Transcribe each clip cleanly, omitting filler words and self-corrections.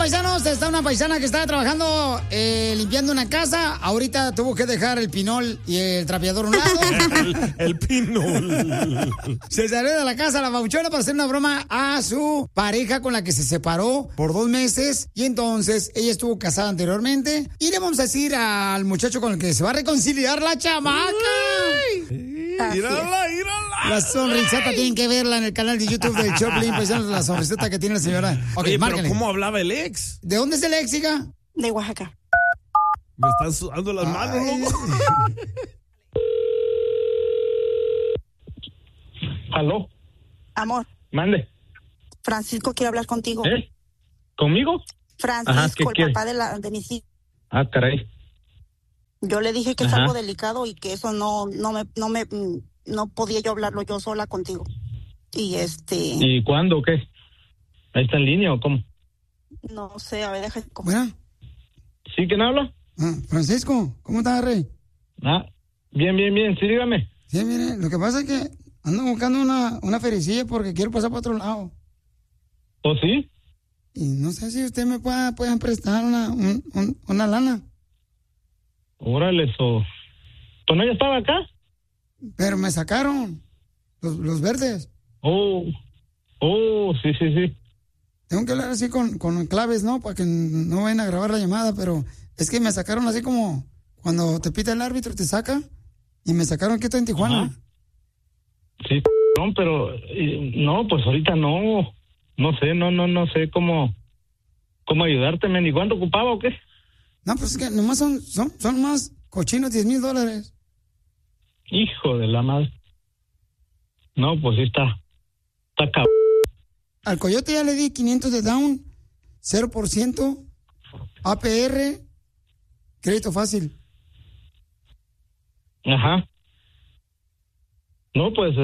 paisanos, está una paisana que estaba trabajando limpiando una casa. Ahorita tuvo que dejar el pinol y el trapeador a un lado. el pinol. Se salió de la casa la babuchona para hacer una broma a su pareja con la que se separó por 2 meses. Y entonces ella estuvo casada anteriormente. Y le vamos a decir al muchacho con el que se va a reconciliar la chamaca. ¡Mírala! La sonrisota tienen que verla en el canal de YouTube del Choplin, paisanos, la sonrisota que tiene la señora. Okay, oye, pero ¿cómo hablaba el ex? ¿De dónde es el ex, hija? De Oaxaca. Me están sudando las manos, loco. ¿Aló? Amor. Mande. Francisco quiere hablar contigo. ¿Conmigo? Francisco, el papá de mis hijos. Ah, caray. Yo le dije que es algo delicado y que eso no podía yo hablarlo yo sola contigo. ¿Y cuándo o qué? ¿Ahí está en línea o cómo? No sé, a ver, déjame. Bueno. ¿Sí? ¿Quién habla? Francisco, ¿cómo estás, Rey? Bien, sí, dígame. Sí, mire, lo que pasa es que ando buscando una fericilla porque quiero pasar para otro lado. ¿Oh, sí? Y no sé si usted me puede prestar una lana. Órale, eso. ¿Pues no ya estaba acá? Pero me sacaron los verdes. Oh, sí. Tengo que hablar así con claves, ¿no? Para que no vayan a grabar la llamada, pero es que me sacaron así como cuando te pita el árbitro, te saca, y me sacaron aquí en Tijuana. Ajá. Sí, no, pero no, pues ahorita no sé cómo ayudarte, men. ¿Y cuánto ocupaba o qué? No, pues es que nomás son más cochinos $10,000. Hijo de la madre. No, pues sí está cabrón. Al coyote ya le di 500 de down, 0%, APR, crédito fácil. Ajá. No, pues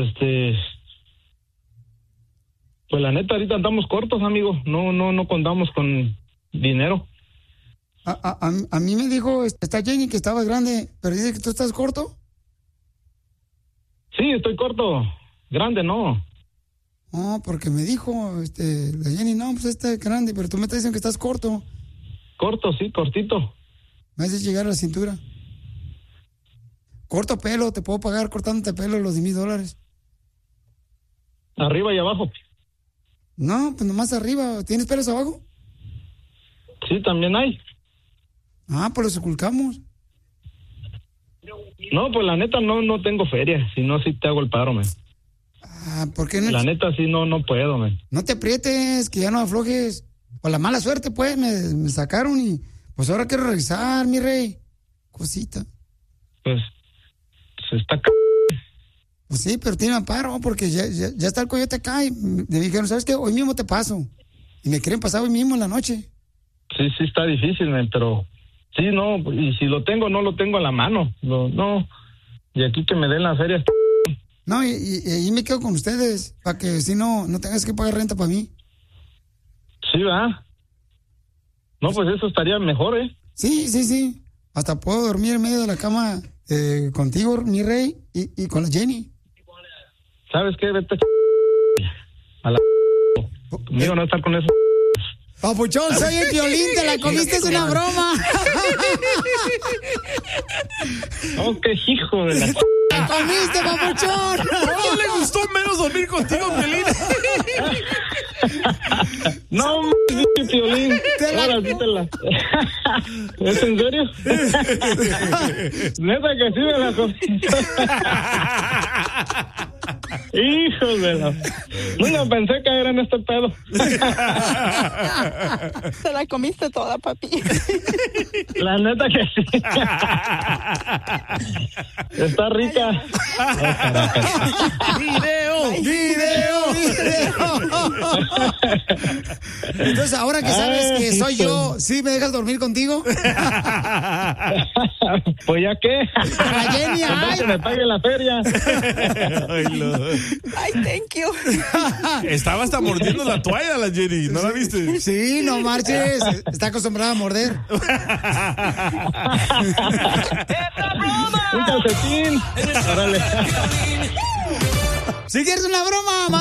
pues la neta ahorita andamos cortos, amigo. No contamos con dinero. A mí me dijo esta Jenny que estaba grande, pero dice que tú estás corto. Sí, estoy corto. Grande, no. No, porque me dijo la Jenny, no, pues es grande, pero tú me estás diciendo que estás corto. Corto, sí, cortito. Me haces llegar a la cintura. Corto pelo, te puedo pagar cortándote pelo los $10,000. ¿Arriba y abajo? No, pues nomás arriba. ¿Tienes pelos abajo? Sí, también hay. Pues los ocultamos. No, pues la neta no tengo feria. Si no, sí te hago el paro, man. ¿Por qué no? La neta sí no puedo, man. No te aprietes, que ya no aflojes. Por la mala suerte, pues, me sacaron y pues ahora quiero regresar, mi rey. Cosita. Pues está Pues sí, pero tiene amparo porque ya está el coyote acá y me dijeron, ¿sabes qué? Hoy mismo te paso. Y me quieren pasar hoy mismo en la noche. Sí está difícil, man, pero sí, no, y si lo tengo, no lo tengo a la mano. No, y aquí que me den las ferias. No, y ahí me quedo con ustedes, para que si no tengas que pagar renta para mí. Sí, ¿verdad? No, pues eso estaría mejor, ¿eh? Sí. Hasta puedo dormir en medio de la cama contigo, mi rey, y con la Jenny. ¿Sabes qué? Vete a la... Conmigo no estar con eso. Papuchón, soy el Piolín, te la comiste, es una broma. Oh, qué hijo de la... ¡Te comiste, papuchón! ¿No le gustó menos dormir contigo, Piolín? No, Piolín. Ahora sí te la... ¿Es en serio? Neta que sí me la comí. Hijo de la... Nunca pensé caer en este pedo. Te la comiste toda, papi. La neta que sí. Está rica. ¡Video! Entonces, ahora que sabes que soy yo, ¿sí me dejas dormir contigo? Pues ya qué. La Jenny, que me pague la feria. Ay, thank you. Estaba hasta mordiendo la toalla la Jenny, ¿no la viste? Sí, no marches. Está acostumbrada a morder. Un calcetín. Órale. Si quieres una broma,